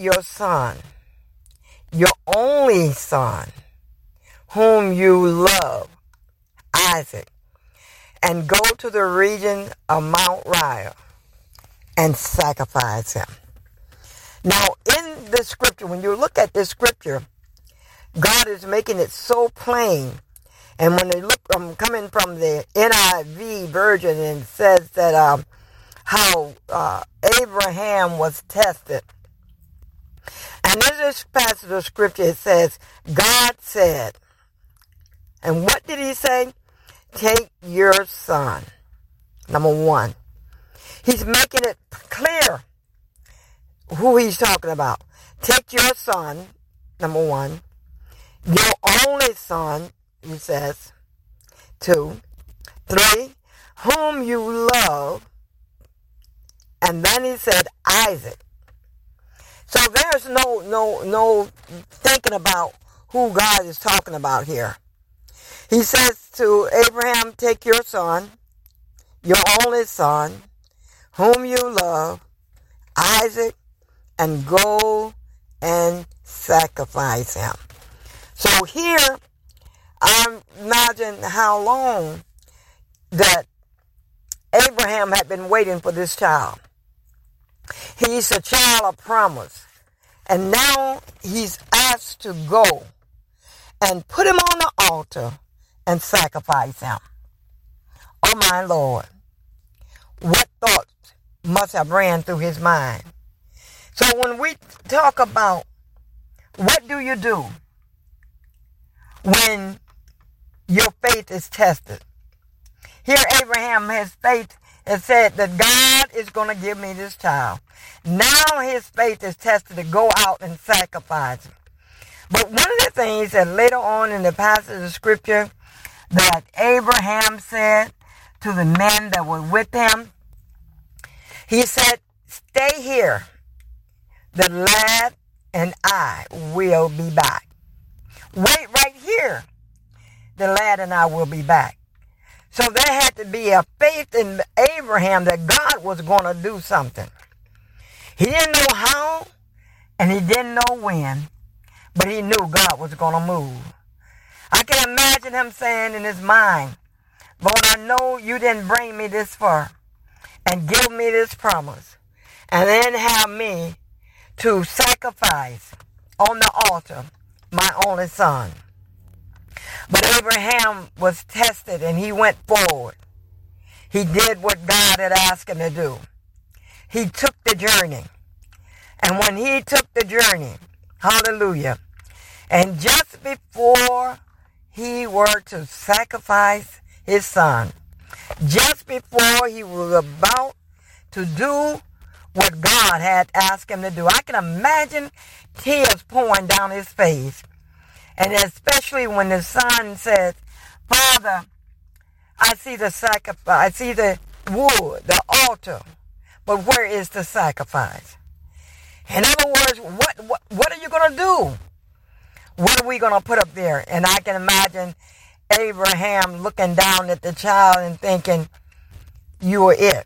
your son, your only son, whom you love, Isaac, and go to the region of Mount Moriah and sacrifice him. Now, in the scripture, when you look at this scripture, God is making it so plain. And when they look, I'm coming from the NIV version, and it says that how Abraham was tested. And in this passage of scripture, it says, God said, and what did he say? Take your son. Number one. He's making it clear who he's talking about. Take your son, number one. Your only son, he says. 2. 3. Whom you love. And then he said Isaac. So there's no thinking about who God is talking about here. He says to Abraham, take your son, your only son, whom you love, Isaac, and go and sacrifice him. So here, I imagine how long that Abraham had been waiting for this child. He's a child of promise. And now he's asked to go and put him on the altar and sacrifice him. Oh my Lord. What thoughts must have ran through his mind? So when we talk about what do you do when your faith is tested? Here Abraham, his faith has said that God is going to give me this child. Now his faith is tested to go out and sacrifice him. But one of the things that later on in the passage of scripture that Abraham said to the men that were with him, he said, stay here. The lad and I will be back. Wait right here. The lad and I will be back. So there had to be a faith in Abraham that God was going to do something. He didn't know how, and he didn't know when, but he knew God was going to move. I can imagine him saying in his mind, Lord, I know you didn't bring me this far and give me this promise and then have me to sacrifice on the altar my only son. But Abraham was tested and he went forward. He did what God had asked him to do. He took the journey. And when he took the journey, hallelujah, and just before he were to sacrifice his son, just before he was about to do what God had asked him to do, I can imagine tears pouring down his face. And especially when the son says, Father, I see the sacrifice, I see the wood, the altar, but where is the sacrifice? In other words, what are you going to do? What are we going to put up there? And I can imagine Abraham looking down at the child and thinking, you are it.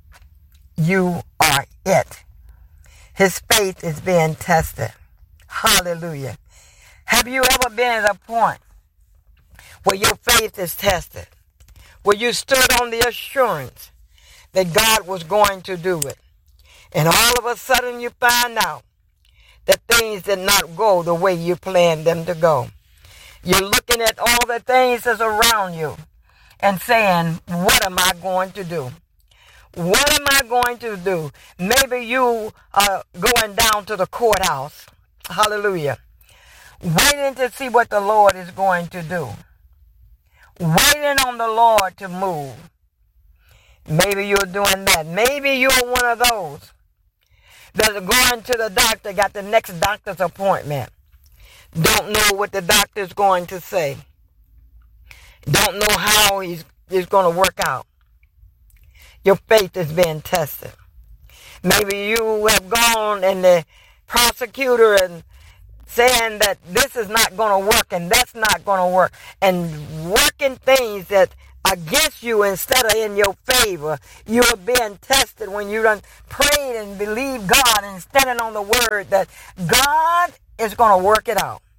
You are it. His faith is being tested. Hallelujah. Have you ever been at a point where your faith is tested? Where you stood on the assurance that God was going to do it. And all of a sudden you find out that things did not go the way you planned them to go. You're looking at all the things that's around you and saying, what am I going to do? What am I going to do? Maybe you are going down to the courthouse. Hallelujah. Waiting to see what the Lord is going to do. Waiting on the Lord to move. Maybe you're doing that. Maybe you're one of those that are going to the doctor, got the next doctor's appointment. Don't know what the doctor's going to say. Don't know how he's going to work out. Your faith is being tested. Maybe you have gone and the prosecutor and saying that this is not going to work and that's not going to work, and working things that against you instead of in your favor. You are being tested when you done prayed and believe God and standing on the word that God is going to work it out.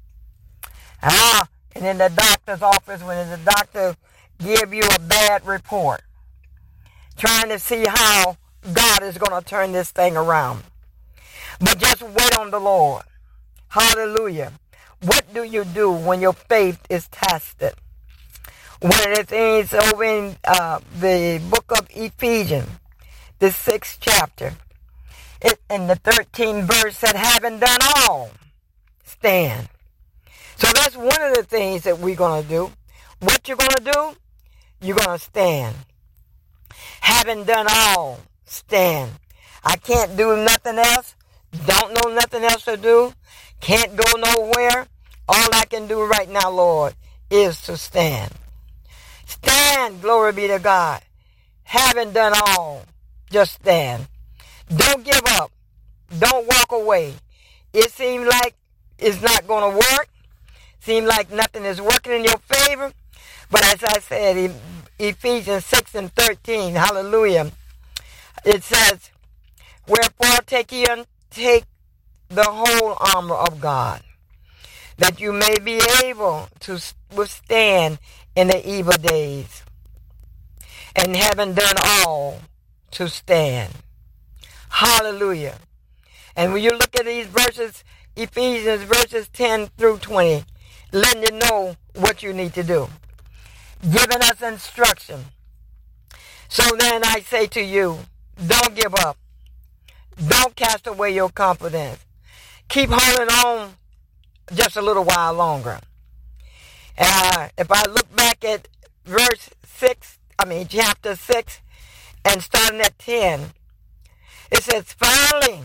And in the doctor's office, when the doctor give you a bad report, trying to see how God is going to turn this thing around. But just wait on the Lord. Hallelujah. What do you do when your faith is tested? One of the things over in the book of Ephesians, the 6th chapter, in the 13th verse said, having done all, stand. So that's one of the things that we're going to do. What you're going to do? You're going to stand. Having done all, stand. I can't do nothing else. Don't know nothing else to do. Can't go nowhere. All I can do right now, Lord, is to stand. Stand, glory be to God. Having done all, just stand. Don't give up. Don't walk away. It seems like it's not going to work. Seems like nothing is working in your favor. But as I said, in Ephesians 6 and 13, hallelujah, it says, wherefore take the whole armor of God, that you may be able to withstand in the evil days, and having done all, to stand. Hallelujah. And when you look at these verses, Ephesians verses 10 through 20, letting you know what you need to do, giving us instruction. So then I say to you, don't give up. Don't cast away your confidence. Keep holding on just a little while longer. If I look back at chapter 6, and starting at 10, it says, finally,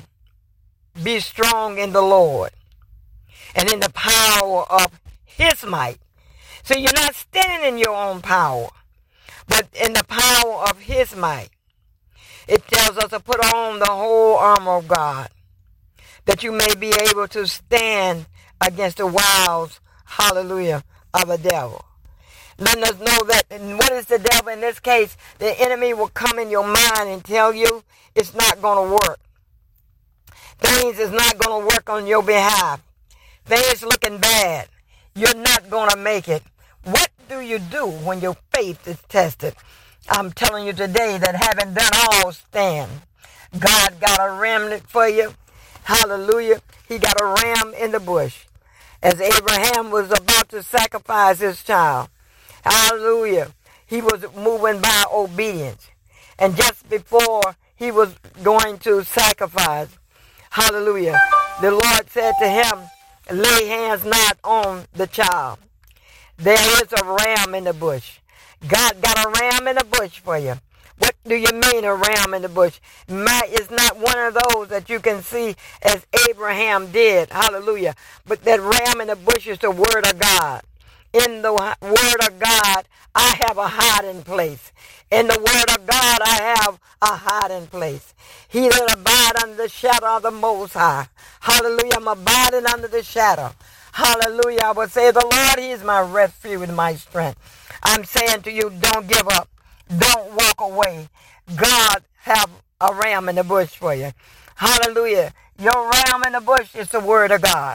be strong in the Lord and in the power of his might. So you're not standing in your own power, but in the power of his might. It tells us to put on the whole armor of God, that you may be able to stand against the wiles, hallelujah, of the devil. Letting us know that, and what is the devil in this case? The enemy will come in your mind and tell you it's not going to work. Things is not going to work on your behalf. Things looking bad. You're not going to make it. What do you do when your faith is tested? I'm telling you today that having done all, stand. God got a remnant for you. Hallelujah. He got a ram in the bush. As Abraham was about to sacrifice his child. Hallelujah. He was moving by obedience. And just before he was going to sacrifice, hallelujah, the Lord said to him, lay hands not on the child. There is a ram in the bush. God got a ram in the bush for you. What do you mean a ram in the bush? It's not one of those that you can see as Abraham did. Hallelujah. But that ram in the bush is the word of God. In the word of God, I have a hiding place. In the word of God, I have a hiding place. He that abide under the shadow of the Most High. Hallelujah. I'm abiding under the shadow. Hallelujah. I would say the Lord, he is my refuge and my strength. I'm saying to you, don't give up. Don't walk away. God have a ram in the bush for you. Hallelujah. Your ram in the bush is the word of God.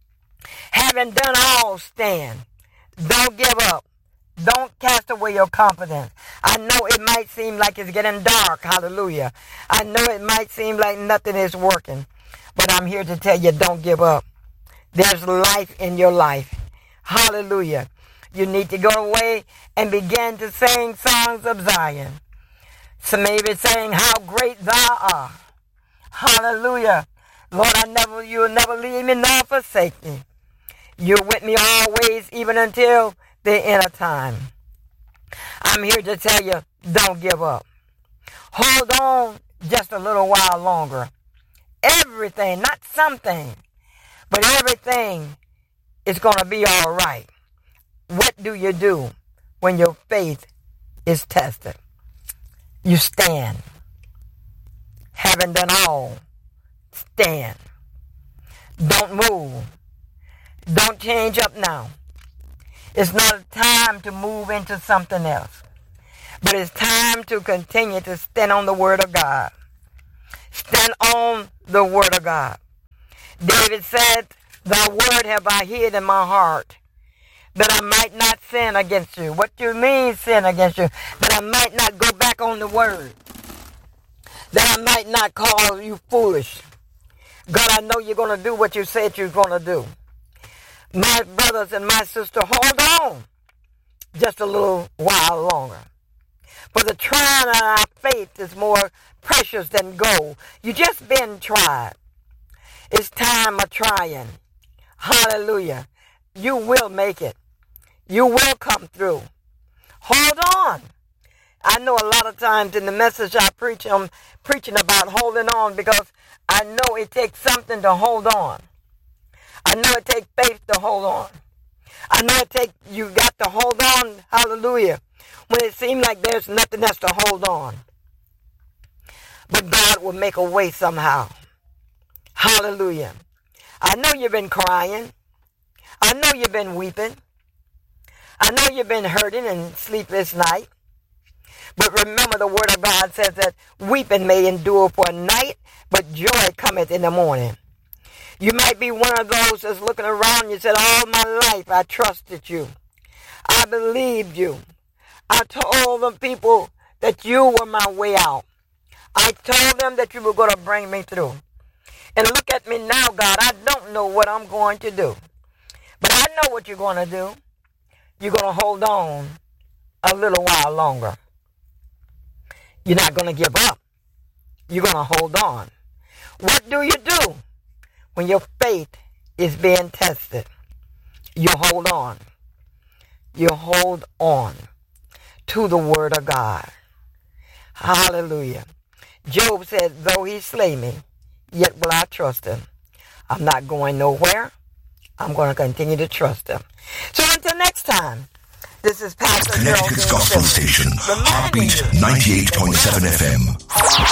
Having done all, stand. Don't give up. Don't cast away your confidence. I know it might seem like it's getting dark. Hallelujah. I know it might seem like nothing is working. But I'm here to tell you, don't give up. There's life in your life. Hallelujah. You need to go away and begin to sing songs of Zion. So maybe saying, how great thou art. Hallelujah. Lord, you will never leave me nor forsake me. You're with me always, even until the end of time. I'm here to tell you, don't give up. Hold on just a little while longer. Everything, not something, but everything is going to be all right. What do you do when your faith is tested? You stand. Having done all, stand. Don't move. Don't change up now. It's not a time to move into something else. But it's time to continue to stand on the word of God. Stand on the word of God. David said, thy word have I hid in my heart, that I might not sin against you. What do you mean sin against you? That I might not go back on the word. That I might not call you foolish. God, I know you're going to do what you said you're going to do. My brothers and my sister, hold on just a little while longer. For the trying of our faith is more precious than gold. You just been tried. It's time of trying. Hallelujah. You will make it. You will come through. Hold on. I know a lot of times in the message I preach, I'm preaching about holding on because I know it takes something to hold on. I know it takes faith to hold on. I know you got to hold on, hallelujah, when it seems like there's nothing else to hold on. But God will make a way somehow. Hallelujah. I know you've been crying. I know you've been weeping. I know you've been hurting and sleepless night. But remember the word of God says that weeping may endure for a night, but joy cometh in the morning. You might be one of those that's looking around and you said, all my life I trusted you. I believed you. I told the people that you were my way out. I told them that you were going to bring me through. And look at me now, God. I don't know what I'm going to do. But I know what you're going to do. You're going to hold on a little while longer. You're not going to give up. You're going to hold on. What do you do when your faith is being tested? You hold on. You hold on to the word of God. Hallelujah. Job said, though he slay me, yet will I trust him. I'm not going nowhere. I'm going to continue to trust him. So until next time, this is Pastor Connecticut's Gospel Station, Heartbeat 98.7 FM.